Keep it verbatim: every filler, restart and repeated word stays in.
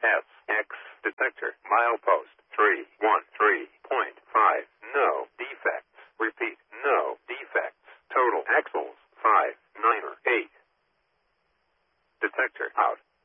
S X detector. Milepost three one three point five. No defects. Repeat, no defects. Total axles five nine eight. Detector out.